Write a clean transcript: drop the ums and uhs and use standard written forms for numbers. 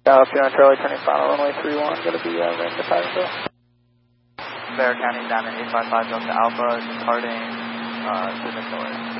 Fiona Charlie, turning final runway 31, going to be landing to Patterson. Bear County, down at 855 Delta Alpha, departing to the north.